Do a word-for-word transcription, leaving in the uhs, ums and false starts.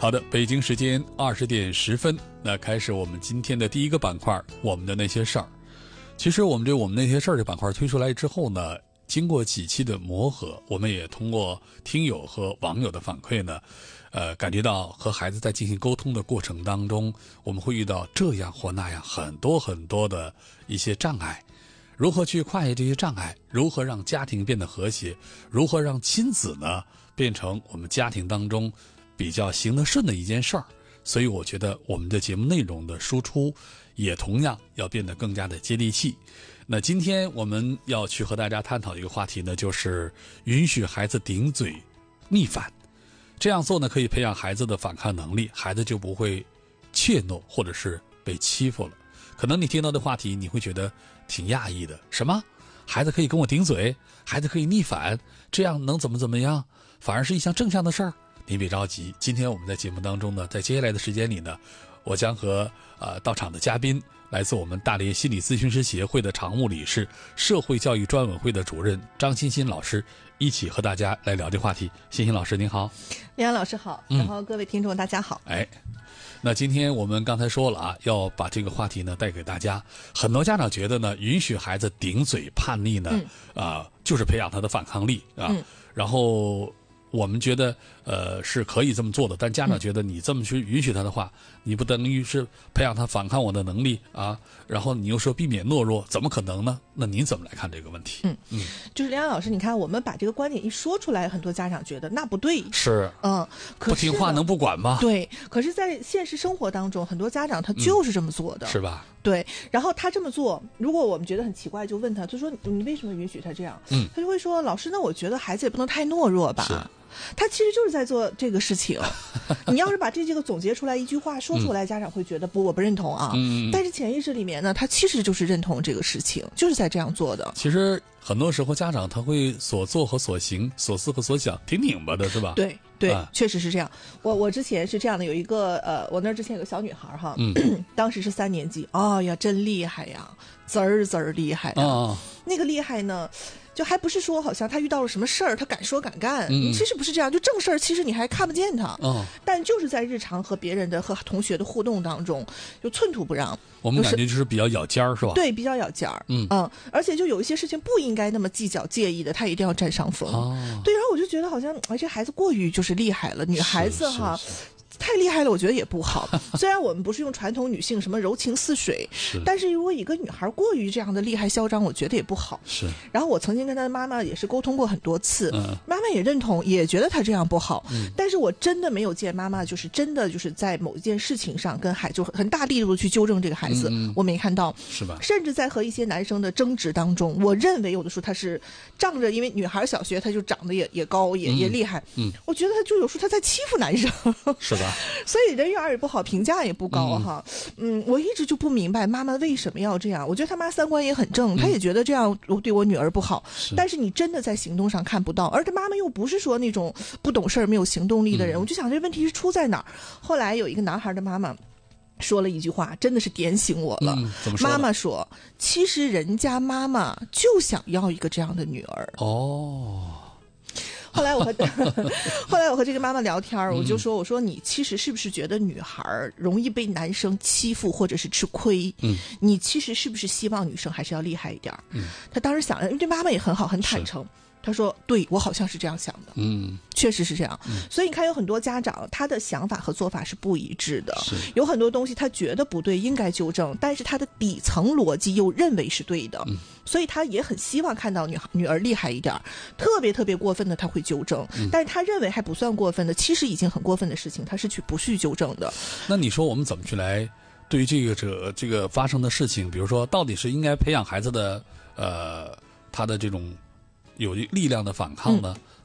好的，北京时间二十点十分，那开始我们今天的第一个板块，我们的那些事儿。其实我们这我们那些事儿这板块推出来之后呢，经过几期的磨合，我们也通过听友和网友的反馈呢，呃，感觉到和孩子在进行沟通的过程当中，我们会遇到这样或那样很多很多的一些障碍。如何去跨越这些障碍？如何让家庭变得和谐？如何让亲子呢变成我们家庭当中比较行得顺的一件事儿？所以我觉得我们的节目内容的输出也同样要变得更加的接地气。那今天我们要去和大家探讨一个话题呢，就是允许孩子顶嘴逆反。这样做呢，可以培养孩子的反抗能力，孩子就不会怯懦或者是被欺负了。可能你听到的话题你会觉得挺讶异的，什么孩子可以跟我顶嘴，孩子可以逆反，这样能怎么怎么样，反而是一项正向的事儿。您别着急，今天我们在节目当中呢，在接下来的时间里呢，我将和呃到场的嘉宾，来自我们大连心理咨询师协会的常务理事、社会教育专委会的主任张欣欣老师，一起和大家来聊这话题。欣欣老师您好。 李安老师好，然后各位听众大家好。 哎，那今天我们刚才说了啊，要把这个话题呢带给大家。很多家长觉得呢，允许孩子顶嘴叛逆呢，啊、嗯呃，就是培养他的反抗力啊，嗯、然后。我们觉得呃是可以这么做的，但家长觉得你这么去允许他的话，你不等于是培养他反抗我的能力啊？然后你又说避免懦弱，怎么可能呢？那您怎么来看这个问题？ 嗯嗯，就是梁老师，你看我们把这个观点一说出来，很多家长觉得那不对， 是嗯，可不听话能不管吗？ 对，可是，在现实生活当中，很多家长他就是这么做的， 嗯、是吧？ 对，然后他这么做，如果我们觉得很奇怪，就问他，就说你为什么允许他这样？ 嗯， 他就会说，老师，那我觉得孩子也不能太懦弱吧。 是。 他其实就是在做这个事情。你要是把这几个总结出来一句话说出来，嗯、家长会觉得不，我不认同啊。嗯、但是潜意识里面呢，他其实就是认同这个事情，就是在这样做的。 其实很多时候家长他会所做和所行、所思和所想挺拧巴的，是吧？ 对对，啊、确实是这样。我我之前是这样的，有一个呃，我那之前有个小女孩哈，嗯、当时是三年级，哦呀，真厉害呀，滋儿滋儿厉害呀， 哦、 那个厉害呢。就还不是说好像他遇到了什么事儿，他敢说敢干，嗯、其实不是这样。就正事儿，其实你还看不见他，哦、但就是在日常和别人的和同学的互动当中，就寸土不让。 我们感觉就是比较咬尖儿，是吧？ 对，比较咬尖儿。嗯嗯，而且就有一些事情不应该那么计较介意的，他一定要占上风。哦、对，然后我就觉得好像哎，这孩子过于就是厉害了，女孩子哈。是是是太厉害了，我觉得也不好。虽然我们不是用传统女性什么柔情似水，是但是如果一个女孩过于这样的厉害嚣张，我觉得也不好。 是。 然后我曾经跟她的妈妈也是沟通过很多次，嗯、妈妈也认同，也觉得她这样不好。嗯、但是我真的没有见妈妈就是真的就是在某一件事情上跟孩就很大力度去纠正这个孩子，嗯、我没看到。 是吧？ 甚至在和一些男生的争执当中，我认为有的时候她是仗着，因为女孩小学她就长得也也高也、嗯、也厉害，嗯，我觉得她就有时候她在欺负男生， 是吧？ 所以人缘也不好，评价也不高哈。嗯，我一直就不明白妈妈为什么要这样。我觉得他妈三观也很正，她、嗯、也觉得这样对我女儿不好。是但是你真的在行动上看不到，而她妈妈又不是说那种不懂事儿、没有行动力的人。嗯、我就想这问题是出在哪儿？后来有一个男孩的妈妈说了一句话，真的是点醒我了。 嗯、怎么说？ 妈妈说：“其实人家妈妈就想要一个这样的女儿。” 哦。 后来我和后来我和这个妈妈聊天，我就说：“我说你其实是不是觉得女孩容易被男生欺负或者是吃亏？嗯，你其实是不是希望女生还是要厉害一点？”嗯，她当时想了，因为这妈妈也很好，很坦诚。他说：“对，我好像是这样想的。”嗯，确实是这样。嗯、所以你看，有很多家长他的想法和做法是不一致的。有很多东西他觉得不对，应该纠正，但是他的底层逻辑又认为是对的。嗯、所以他也很希望看到女女儿厉害一点，特别特别过分的他会纠正，嗯、但是他认为还不算过分的，其实已经很过分的事情，他是去不去纠正的。 那你说我们怎么去来对于这个这这个发生的事情，比如说到底是应该培养孩子的呃他的这种有力量的反抗呢，嗯、